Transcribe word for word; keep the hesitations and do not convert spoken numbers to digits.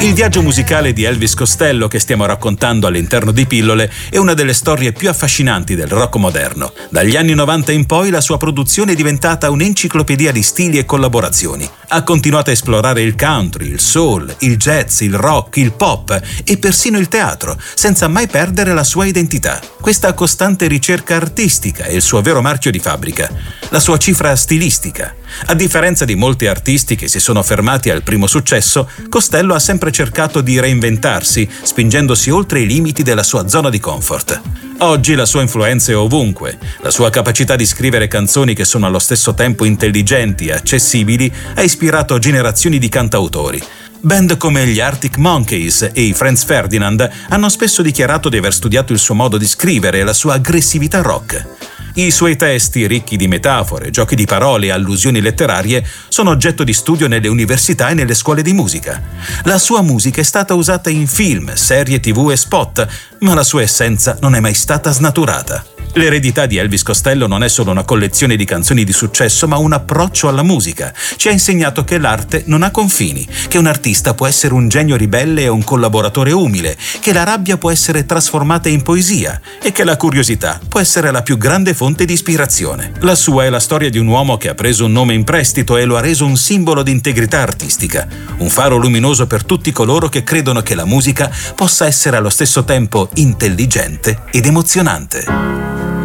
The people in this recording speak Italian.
Il viaggio musicale di Elvis Costello che stiamo raccontando all'interno di Pillole è una delle storie più affascinanti del rock moderno. Dagli anni novanta in poi la sua produzione è diventata un'enciclopedia di stili e collaborazioni. Ha continuato a esplorare il country, il soul, il jazz, il rock, il pop e persino il teatro, senza mai perdere la sua identità. Questa costante ricerca artistica è il suo vero marchio di fabbrica, la sua cifra stilistica. A differenza di molti artisti che si sono fermati al primo successo, Costello ha sempre cercato di reinventarsi, spingendosi oltre i limiti della sua zona di comfort. Oggi la sua influenza è ovunque. La sua capacità di scrivere canzoni che sono allo stesso tempo intelligenti e accessibili ha ispirato generazioni di cantautori. Band come gli Arctic Monkeys e i Franz Ferdinand hanno spesso dichiarato di aver studiato il suo modo di scrivere e la sua aggressività rock. I suoi testi, ricchi di metafore, giochi di parole e allusioni letterarie, sono oggetto di studio nelle università e nelle scuole di musica. La sua musica è stata usata in film, serie tivù e spot, ma la sua essenza non è mai stata snaturata. L'eredità di Elvis Costello non è solo una collezione di canzoni di successo, ma un approccio alla musica. Ci ha insegnato che l'arte non ha confini, che un artista può essere un genio ribelle e un collaboratore umile, che la rabbia può essere trasformata in poesia e che la curiosità può essere la più grande fonte di ispirazione. La sua è la storia di un uomo che ha preso un nome in prestito e lo ha reso un simbolo di integrità artistica, un faro luminoso per tutti coloro che credono che la musica possa essere allo stesso tempo intelligente ed emozionante.